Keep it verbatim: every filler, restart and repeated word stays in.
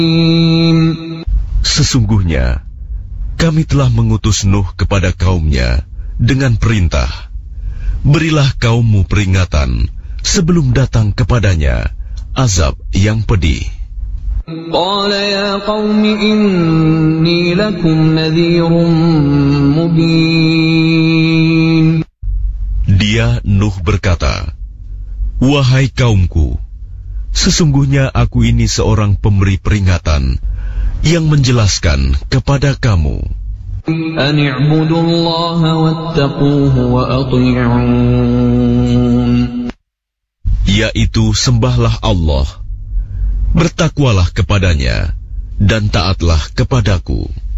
Sesungguhnya kami telah mengutus Nuh kepada kaumnya dengan perintah, berilah kaummu peringatan sebelum datang kepadanya azab yang pedih. قال يا قوم إني لكم نذير مبين. Dia Nuh berkata, wahai kaumku, sesungguhnya aku ini seorang pemberi peringatan yang menjelaskan kepada kamu. أن اعبدوا الله واتقوه وأطيعون. Yaitu sembahlah Allah, bertakwalah kepadanya, dan taatlah kepadaku.